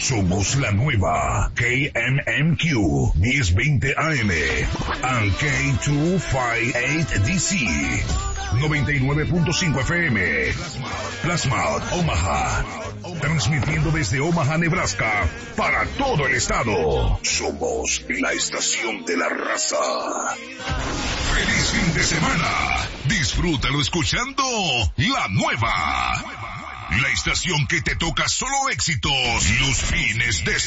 Somos la nueva KMMQ 1020 AM and K258DC 99.5 FM. Plasma, Omaha. Transmitiendo desde Omaha, Nebraska, para todo el estado. Somos la estación de la raza. ¡Feliz fin de semana! Disfrútalo escuchando La Nueva. La estación que te toca solo éxitos los fines de